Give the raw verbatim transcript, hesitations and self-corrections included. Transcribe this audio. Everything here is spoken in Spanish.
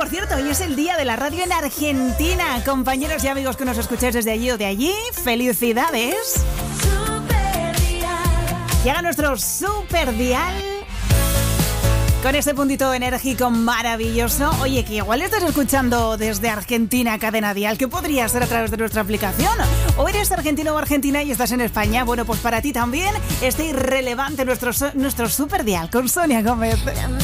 por cierto, hoy es el día de la radio en Argentina. Compañeros y amigos que nos escucháis desde allí o de allí, ¡felicidades! Llega nuestro Super Dial con este puntito enérgico maravilloso. Oye, que igual estás escuchando desde Argentina Cadena Dial, que podría ser a través de nuestra aplicación. O eres argentino o argentina y estás en España. Bueno, pues para ti también este irrelevante nuestro, nuestro Super Dial con Sonia Gómez.